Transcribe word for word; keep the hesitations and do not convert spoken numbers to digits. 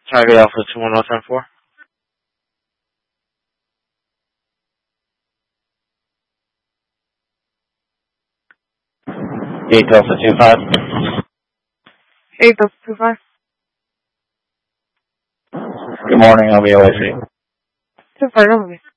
Target Alpha two one zero ten four. eight Delta two five. eight Delta two five. Good morning, I'll be away for you. two five,